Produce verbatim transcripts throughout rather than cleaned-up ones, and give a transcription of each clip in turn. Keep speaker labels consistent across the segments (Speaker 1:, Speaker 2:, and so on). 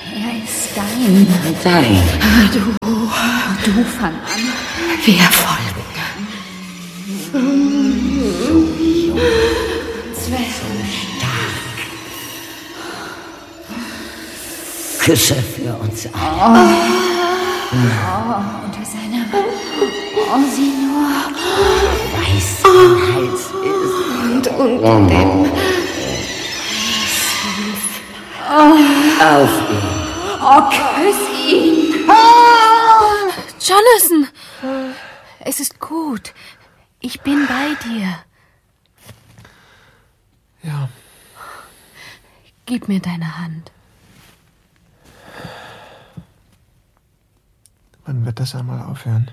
Speaker 1: Er ist dein.
Speaker 2: Dein.
Speaker 1: Du, du fang an. Wir folgen.
Speaker 2: So jung.
Speaker 1: Zwerg.
Speaker 2: So stark. Küsse für uns alle.
Speaker 1: Oh, oh, unter seiner... Oh, sieh nur.
Speaker 2: Weiß, wie Hals ist.
Speaker 1: Und unter dem...
Speaker 2: Oh. Auf ihn.
Speaker 1: Oh, küss ihn.
Speaker 3: Oh. Jonathan. Es ist gut. Ich bin bei dir.
Speaker 4: Ja.
Speaker 3: Gib mir deine Hand.
Speaker 4: Wann wird das einmal aufhören?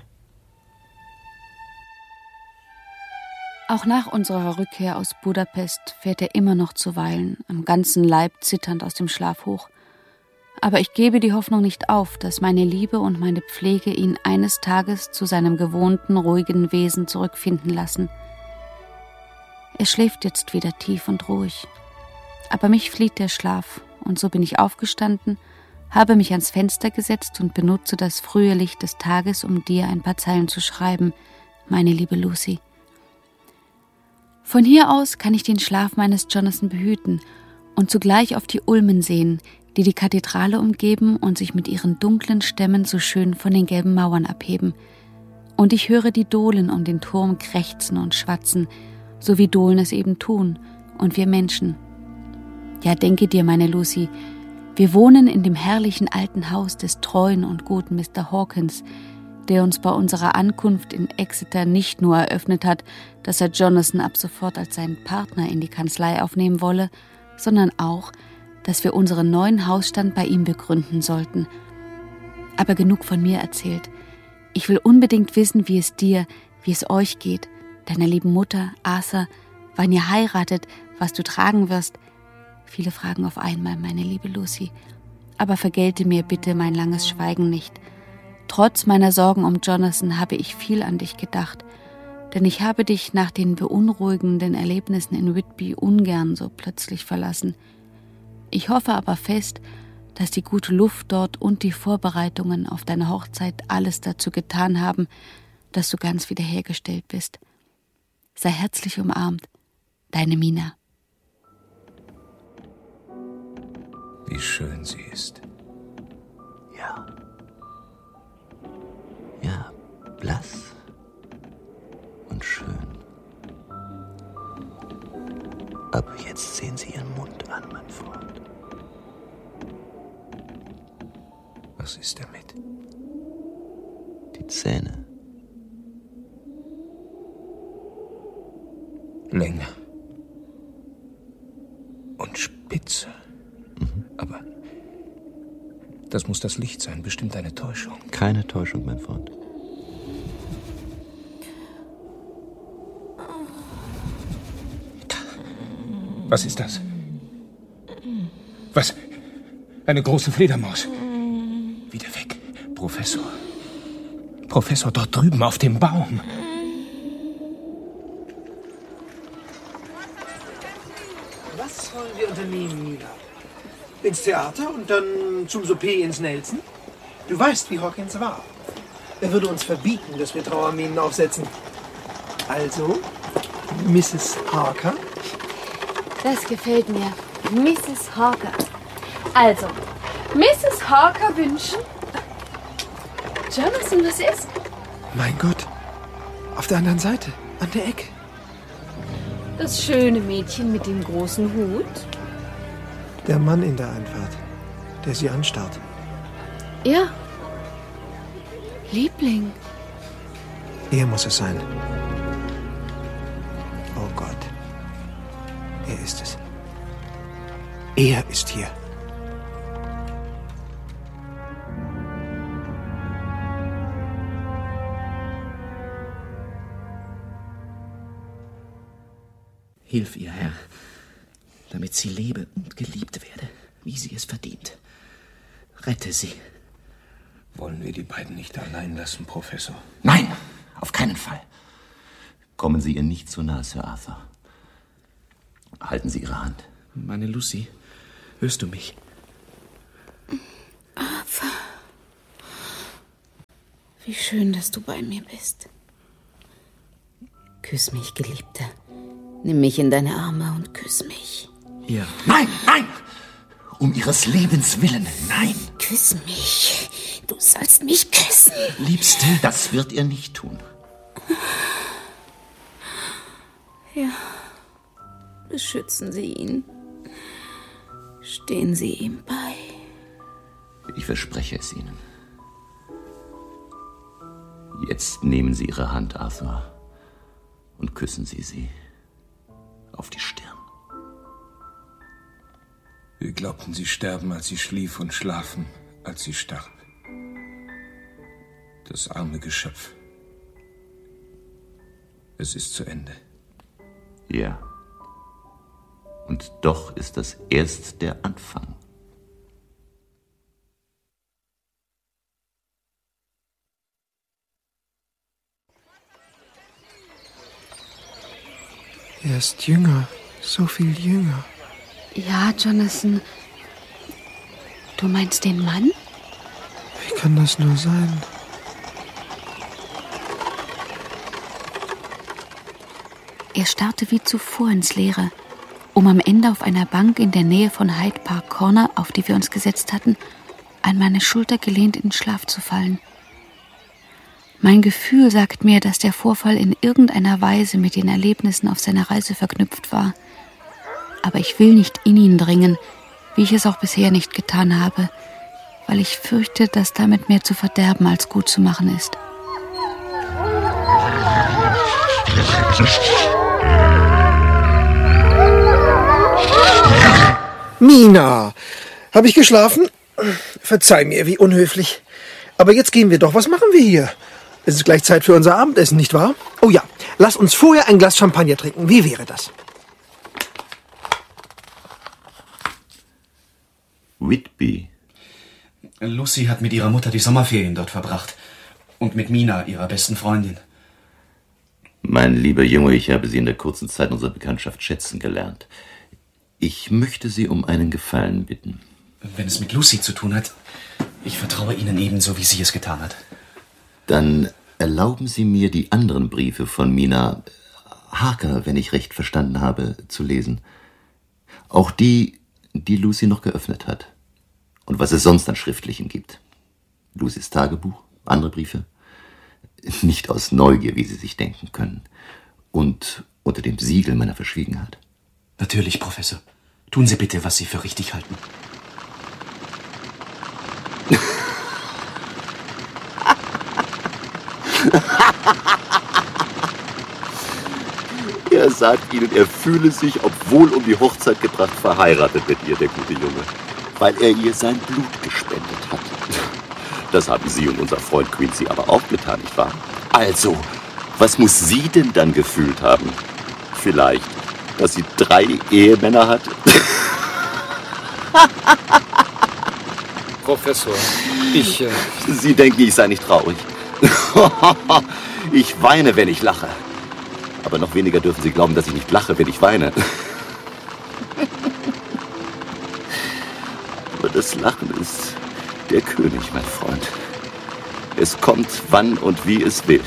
Speaker 3: Auch nach unserer Rückkehr aus Budapest fährt er immer noch zuweilen, am ganzen Leib zitternd aus dem Schlaf hoch. Aber ich gebe die Hoffnung nicht auf, dass meine Liebe und meine Pflege ihn eines Tages zu seinem gewohnten, ruhigen Wesen zurückfinden lassen. Er schläft jetzt wieder tief und ruhig. Aber mich flieht der Schlaf, und so bin ich aufgestanden, habe mich ans Fenster gesetzt und benutze das frühe Licht des Tages, um dir ein paar Zeilen zu schreiben, meine liebe Lucy. Von hier aus kann ich den Schlaf meines Jonathan behüten und zugleich auf die Ulmen sehen, die die Kathedrale umgeben und sich mit ihren dunklen Stämmen so schön von den gelben Mauern abheben. Und ich höre die Dohlen um den Turm krächzen und schwatzen, so wie Dohlen es eben tun, und wir Menschen. Ja, denke dir, meine Lucy, wir wohnen in dem herrlichen alten Haus des treuen und guten Mister Hawkins, der uns bei unserer Ankunft in Exeter nicht nur eröffnet hat, dass er Jonathan ab sofort als seinen Partner in die Kanzlei aufnehmen wolle, sondern auch, dass wir unseren neuen Hausstand bei ihm begründen sollten. Aber genug von mir erzählt. Ich will unbedingt wissen, wie es dir, wie es euch geht, deiner lieben Mutter, Arthur, wann ihr heiratet, was du tragen wirst. Viele Fragen auf einmal, meine liebe Lucy. Aber vergelte mir bitte mein langes Schweigen nicht. Trotz meiner Sorgen um Jonathan habe ich viel an dich gedacht, denn ich habe dich nach den beunruhigenden Erlebnissen in Whitby ungern so plötzlich verlassen. Ich hoffe aber fest, dass die gute Luft dort und die Vorbereitungen auf deine Hochzeit alles dazu getan haben, dass du ganz wiederhergestellt bist. Sei herzlich umarmt, deine Mina.
Speaker 5: Wie schön sie ist.
Speaker 2: Ja. Ja, blass und schön. Aber jetzt sehen Sie Ihren Mund an, mein Freund.
Speaker 5: Was ist damit?
Speaker 2: Die Zähne.
Speaker 5: Länger. Und spitze.
Speaker 2: Mhm.
Speaker 5: Aber das muss das Licht sein, bestimmt eine Täuschung.
Speaker 2: Keine Täuschung, mein Freund.
Speaker 5: Was ist das? Was? Eine große Fledermaus. Wieder weg. Professor. Professor, dort drüben auf dem Baum.
Speaker 6: Was wollen wir unternehmen, Mina? Ins Theater und dann zum Souper ins Nelson? Du weißt, wie Hawkins war. Er würde uns verbieten, dass wir Trauerminen aufsetzen. Also, Misses Harker?
Speaker 3: Das gefällt mir. Misses Harker. Also, Misses Harker wünschen... Jonathan, was ist?
Speaker 6: Mein Gott. Auf der anderen Seite, an der Ecke.
Speaker 3: Das schöne Mädchen mit dem großen Hut?
Speaker 6: Der Mann in der Einfahrt, der sie anstarrt.
Speaker 3: Ja. Liebling.
Speaker 6: Er muss es sein. Oh Gott. Er ist es. Er ist hier.
Speaker 7: Hilf ihr, Herr, damit sie lebe und geliebt werde, wie sie es verdient. Rette sie.
Speaker 5: Wollen wir die beiden nicht allein lassen, Professor?
Speaker 7: Nein, auf keinen Fall.
Speaker 2: Kommen Sie ihr nicht zu nahe, Sir Arthur. Halten Sie Ihre Hand.
Speaker 7: Meine Lucy, hörst du mich?
Speaker 3: Wie schön, dass du bei mir bist. Küss mich, Geliebter. Nimm mich in deine Arme und küss mich.
Speaker 7: Ja. Nein, nein! Um ihres Lebens willen, nein!
Speaker 3: Küss mich. Du sollst mich küssen.
Speaker 7: Liebste, das wird er nicht tun.
Speaker 3: Ja. Beschützen Sie ihn. Stehen Sie ihm bei.
Speaker 7: Ich verspreche es Ihnen. Jetzt nehmen Sie Ihre Hand, Arthur, und küssen Sie sie auf die Stirn.
Speaker 5: Wir glaubten, sie sterben, als sie schlief, und schlafen, als sie starb. Das arme Geschöpf. Es ist zu Ende.
Speaker 7: Ja. Und doch ist das erst der Anfang.
Speaker 4: Er ist jünger, so viel jünger.
Speaker 3: Ja, Jonathan. Du meinst den Mann?
Speaker 4: Wie kann das nur sein?
Speaker 3: Er starrte wie zuvor ins Leere, um am Ende auf einer Bank in der Nähe von Hyde Park Corner, auf die wir uns gesetzt hatten, an meine Schulter gelehnt in den Schlaf zu fallen. Mein Gefühl sagt mir, dass der Vorfall in irgendeiner Weise mit den Erlebnissen auf seiner Reise verknüpft war. Aber ich will nicht in ihn dringen, wie ich es auch bisher nicht getan habe, weil ich fürchte, dass damit mehr zu verderben als gut zu machen ist.
Speaker 6: Mina, habe ich geschlafen? Verzeih mir, wie unhöflich. Aber jetzt gehen wir doch. Was machen wir hier? Es ist gleich Zeit für unser Abendessen, nicht wahr? Oh ja, lass uns vorher ein Glas Champagner trinken. Wie wäre das?
Speaker 7: Whitby.
Speaker 8: Lucy hat mit ihrer Mutter die Sommerferien dort verbracht. Und mit Mina, ihrer besten Freundin.
Speaker 7: Mein lieber Junge, ich habe Sie in der kurzen Zeit unserer Bekanntschaft schätzen gelernt. Ich möchte Sie um einen Gefallen bitten.
Speaker 8: Wenn es mit Lucy zu tun hat, ich vertraue Ihnen ebenso, wie sie es getan hat.
Speaker 7: Dann erlauben Sie mir, die anderen Briefe von Mina, Harker, wenn ich recht verstanden habe, zu lesen. Auch die, die Lucy noch geöffnet hat. Und was es sonst an Schriftlichen gibt. Lucys Tagebuch, andere Briefe. Nicht aus Neugier, wie Sie sich denken können. Und unter dem Siegel meiner Verschwiegenheit.
Speaker 8: Natürlich, Professor. Tun Sie bitte, was Sie für richtig halten.
Speaker 7: Er sagt Ihnen, er fühle sich, obwohl um die Hochzeit gebracht, verheiratet mit ihr, der gute Junge. Weil er ihr sein Blut gespendet hat. Das haben Sie und unser Freund Quincy aber auch getan, nicht wahr? Also, was muss sie denn dann gefühlt haben? Vielleicht, dass sie drei Ehemänner hat?
Speaker 5: Professor, ich... Äh
Speaker 7: Sie denken, ich sei nicht traurig. Ich weine, wenn ich lache. Aber noch weniger dürfen Sie glauben, dass ich nicht lache, wenn ich weine. Aber das Lachen ist der König, mein Freund. Es kommt, wann und wie es will.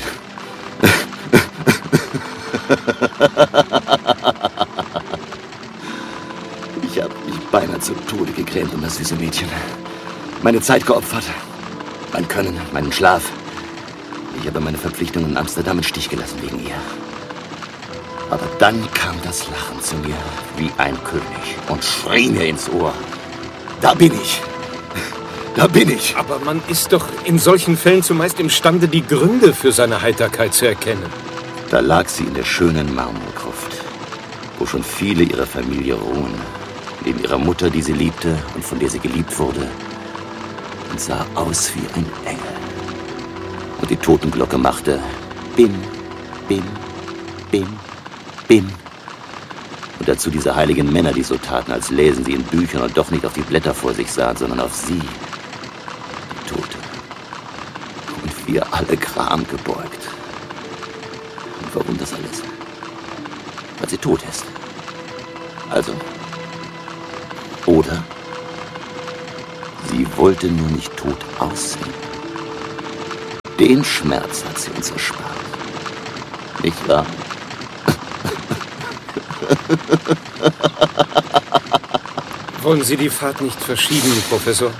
Speaker 7: Ich habe mich beinahe zu Tode gegrämt um das süße Mädchen. Meine Zeit geopfert. Mein Können, meinen Schlaf. Ich habe meine Verpflichtungen in Amsterdam im Stich gelassen wegen ihr. Aber dann kam das Lachen zu mir wie ein König und schrie mir ins Ohr. Da bin ich. Da bin ich.
Speaker 5: Aber man ist doch in solchen Fällen zumeist imstande, die Gründe für seine Heiterkeit zu erkennen.
Speaker 7: Da lag sie in der schönen Marmorgruft, wo schon viele ihrer Familie ruhen, neben ihrer Mutter, die sie liebte und von der sie geliebt wurde, und sah aus wie ein Engel. Und die Totenglocke machte Bim, Bim, Bim, Bim. Und dazu diese heiligen Männer, die so taten, als läsen sie in Büchern und doch nicht auf die Blätter vor sich sahen, sondern auf sie, die Tote. Und wir alle Gram gebeugt. Und warum das alles? Weil sie tot ist. Also. Oder sie wollte nur nicht tot aussehen. Den Schmerz hat sie uns erspart. Nicht wahr?
Speaker 5: Wollen Sie die Fahrt nicht verschieben, Professor?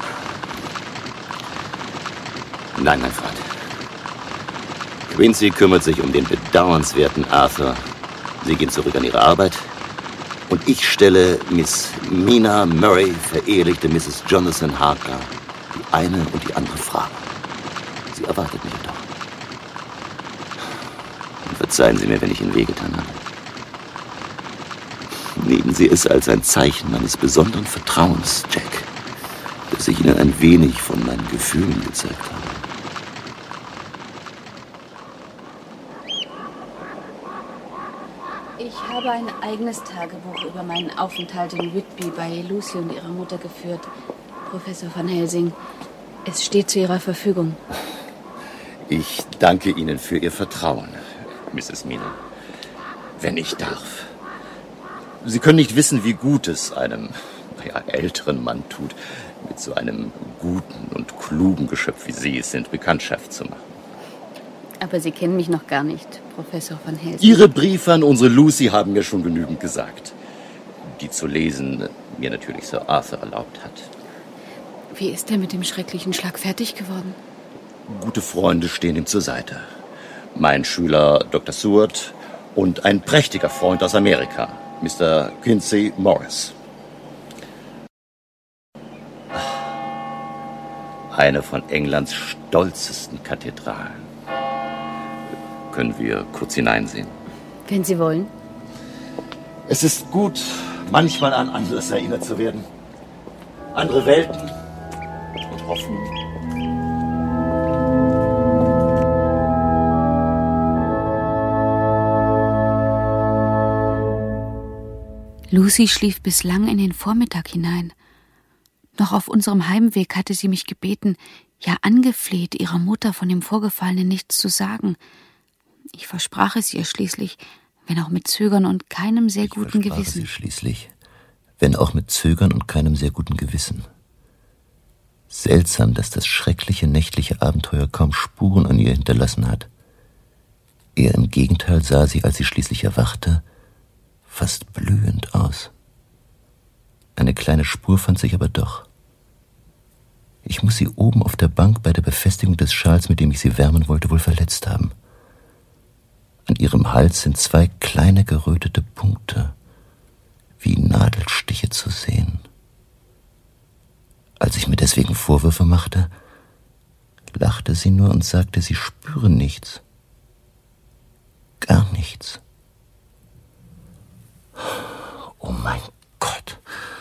Speaker 7: Nein, mein Freund. Quincy kümmert sich um den bedauernswerten Arthur. Sie gehen zurück an ihre Arbeit. Und ich stelle Miss Mina Murray, verehelichte Misses Jonathan Harker, die eine und die andere Frage. Sie erwartet mich doch. Und verzeihen Sie mir, wenn ich Ihnen wehgetan habe. Nehmen Sie es als ein Zeichen meines besonderen Vertrauens, Jack, dass ich Ihnen ein wenig von meinen Gefühlen gezeigt habe.
Speaker 3: Ich habe ein eigenes Tagebuch über meinen Aufenthalt in Whitby bei Lucy und ihrer Mutter geführt, Professor van Helsing. Es steht zu Ihrer Verfügung.
Speaker 7: Ich danke Ihnen für Ihr Vertrauen, Misses Mina. Wenn ich darf. Sie können nicht wissen, wie gut es einem naja, älteren Mann tut, mit so einem guten und klugen Geschöpf wie Sie es sind, Bekanntschaft zu machen.
Speaker 3: Aber Sie kennen mich noch gar nicht, Professor van Helsing.
Speaker 7: Ihre Briefe an unsere Lucy haben mir schon genügend gesagt, die zu lesen mir natürlich Sir Arthur erlaubt hat.
Speaker 3: Wie ist er mit dem schrecklichen Schlag fertig geworden?
Speaker 7: Gute Freunde stehen ihm zur Seite. Mein Schüler Doktor Seward und ein prächtiger Freund aus Amerika, Mister Quincy Morris. Eine von Englands stolzesten Kathedralen. Können wir kurz hineinsehen?
Speaker 3: Wenn Sie wollen.
Speaker 7: Es ist gut, manchmal an anderes erinnert zu werden. Andere Welten und Hoffnung.
Speaker 3: Lucy schlief bislang in den Vormittag hinein. Noch auf unserem Heimweg hatte sie mich gebeten, ja angefleht, ihrer Mutter von dem Vorgefallenen nichts zu sagen. Ich versprach es ihr schließlich, wenn auch mit Zögern und keinem sehr
Speaker 7: ich
Speaker 3: guten
Speaker 7: versprach
Speaker 3: Gewissen.
Speaker 7: Sie schließlich, wenn auch mit Zögern und keinem sehr guten Gewissen. Seltsam, dass das schreckliche nächtliche Abenteuer kaum Spuren an ihr hinterlassen hat. Eher im Gegenteil sah sie, als sie schließlich erwachte, fast blühend aus. Eine kleine Spur fand sich aber doch. Ich muss sie oben auf der Bank bei der Befestigung des Schals, mit dem ich sie wärmen wollte, wohl verletzt haben. An ihrem Hals sind zwei kleine gerötete Punkte, wie Nadelstiche zu sehen. Als ich mir deswegen Vorwürfe machte, lachte sie nur und sagte, sie spüre nichts. Gar nichts. Oh mein Gott.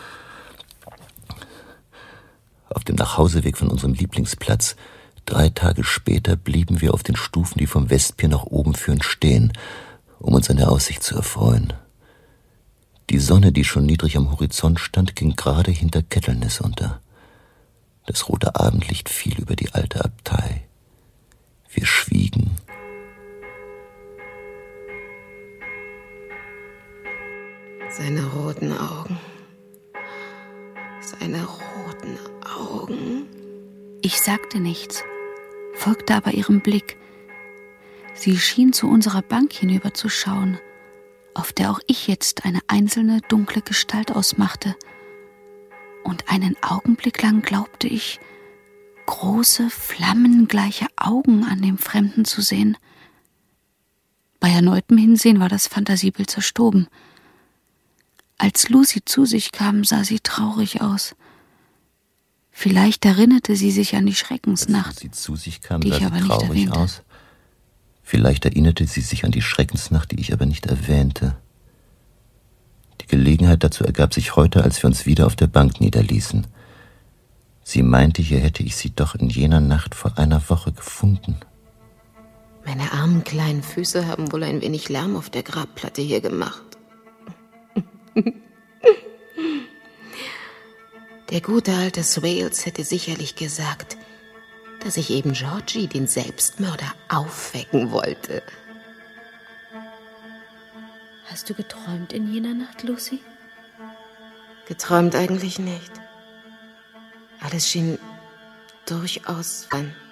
Speaker 7: Auf dem Nachhauseweg von unserem Lieblingsplatz, drei Tage später, blieben wir auf den Stufen, die vom Westpier nach oben führen, stehen, um uns an der Aussicht zu erfreuen. Die Sonne, die schon niedrig am Horizont stand, ging gerade hinter Kettleness unter. Das rote Abendlicht fiel über die alte Abtei. Wir schwiegen.
Speaker 9: Seine roten Augen. Seine roten Augen.
Speaker 3: Ich sagte nichts, folgte aber ihrem Blick. Sie schien zu unserer Bank hinüberzuschauen, auf der auch ich jetzt eine einzelne dunkle Gestalt ausmachte. Und einen Augenblick lang glaubte ich, große, flammengleiche Augen an dem Fremden zu sehen. Bei erneutem Hinsehen war das Fantasiebild zerstoben. Als Lucy zu sich kam, sah sie traurig aus. Vielleicht erinnerte sie sich an die Schreckensnacht,
Speaker 7: Als sie zu sich kam,
Speaker 3: die
Speaker 7: sah
Speaker 3: ich
Speaker 7: sie
Speaker 3: aber nicht
Speaker 7: traurig
Speaker 3: erwähnte.
Speaker 7: aus. Vielleicht erinnerte sie sich an die Schreckensnacht, die ich aber nicht erwähnte. Die Gelegenheit dazu ergab sich heute, als wir uns wieder auf der Bank niederließen. Sie meinte, hier hätte ich sie doch in jener Nacht vor einer Woche gefunden.
Speaker 9: Meine armen kleinen Füße haben wohl ein wenig Lärm auf der Grabplatte hier gemacht. Der gute alte Swales hätte sicherlich gesagt, dass ich eben Georgie, den Selbstmörder, aufwecken wollte.
Speaker 3: Hast du geträumt in jener Nacht, Lucy?
Speaker 9: Geträumt eigentlich nicht. Alles schien durchaus an.